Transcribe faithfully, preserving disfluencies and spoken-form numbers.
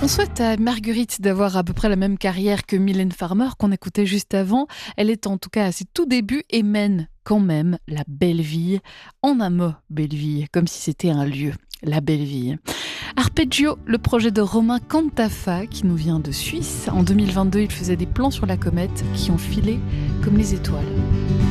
On souhaite à Marguerite d'avoir à peu près la même carrière que Mylène Farmer qu'on écoutait juste avant. Elle est en tout cas à ses tout débuts et mène quand même la belle vie. En un mot, belle vie, comme si c'était un lieu, la belle vie. Arpeggio, le projet de Romain Cantafa qui nous vient de Suisse. En deux mille vingt-deux, il faisait des plans sur la comète qui ont filé comme les étoiles.